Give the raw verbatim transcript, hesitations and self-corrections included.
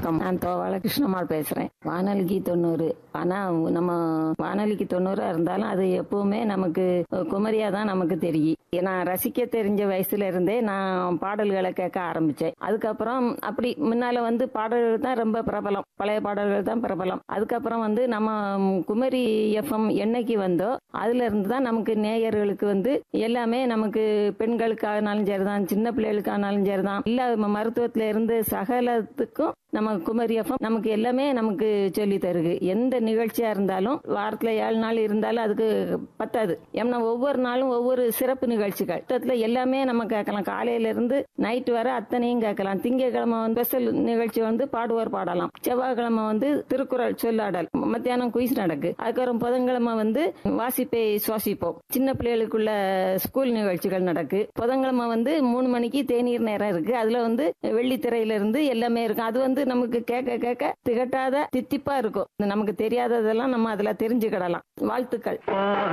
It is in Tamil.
வணக்கம். நான் தோவாள கிருஷ்ணம்மாள் பேசுறேன். வானொலிக்கு தொண்ணூறு. ஆனா நம்ம வானொலிக்கு தொண்ணூறா இருந்தாலும் அது எப்பவுமே நமக்கு குமரியா தான் நமக்கு தெரியும். நான் ரசிக்க தெரிஞ்ச வயசுல இருந்தே நான் பாடல்களை கேட்க ஆரம்பிச்சேன். அதுக்கப்புறம் அப்படி முன்னால வந்து பாடல்கள் தான் ரொம்ப பிரபலம், பழைய பாடல்கள் தான் பிரபலம். அதுக்கப்புறம் வந்து நம்ம குமரி எஃப்எம் என்னைக்கு வந்தோ அதுல இருந்து தான் நமக்கு நேயர்களுக்கு வந்து எல்லாமே நமக்கு பெண்களுக்கானாலும் சரிதான், சின்ன பிள்ளைகளுக்கானாலும் சரிதான், இல்ல மருத்துவத்துல இருந்து சகலத்துக்கும் நம்ம குமரி எஃப்எம் நமக்கு எல்லாமே நமக்கு சொல்லி தருது. எந்த நிகழ்ச்சியா இருந்தாலும் வாரத்துல ஏழு நாள் இருந்தாலும் அதுக்கு பத்தாது. ஏன்னா ஒவ்வொரு நாளும் ஒவ்வொரு சிறப்பு நிகழ்ச்சிகள் மொத்தத்துல எல்லாமே நம்ம கேட்கலாம். காலையில இருந்து நைட் வரை அத்தனையும் கேட்கலாம். திங்கட்கிழமை வந்து ஸ்பெஷல் நிகழ்ச்சி வந்து பாடுவோர் பாடலாம். செவ்வாய்க்கிழமை வந்து திருக்குறள் சொல்லாடல், மத்தியானம் குயிஸ் நடக்கு. அதுக்கப்புறம் புதன்கிழமை வந்து வாசிப்பை சுவாசிப்போம். சின்ன பிள்ளைகளுக்குள்ள ஸ்கூல் நிகழ்ச்சிகள் நடக்கு. புதன்கிழமை வந்து மூணு மணிக்கு தேநீர் நேரம் இருக்கு. அதுல வந்து வெள்ளித்திரையில இருந்து எல்லாமே இருக்கும். அது வந்து நமக்கு கேட்க கேட்க திகட்டாத தித்திப்பா இருக்கும். நமக்கு தெரியாததெல்லாம் நம்ம அதுல தெரிஞ்சுக்கிடலாம். வாழ்த்துக்கள்.